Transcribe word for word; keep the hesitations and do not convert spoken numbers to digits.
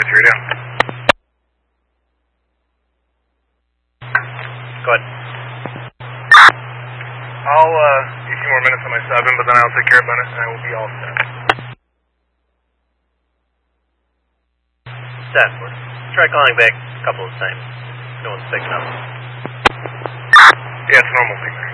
with you, radio. Go ahead. I'll, uh, need a few more minutes on my seven, but then I'll take care of it and I will be all set. Stafford. Try calling back a couple of times. No one's picking up. Yeah, it's a normal thing there.